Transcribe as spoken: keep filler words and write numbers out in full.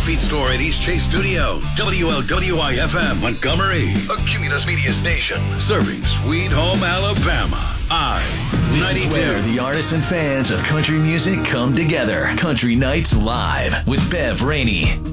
feed store at East Chase Studio. W L W I F M Montgomery, a Cumulus Media station, serving Sweet Home, Alabama. I This is where the artists and fans of country music come together. Country Nights Live with Bev Rainey.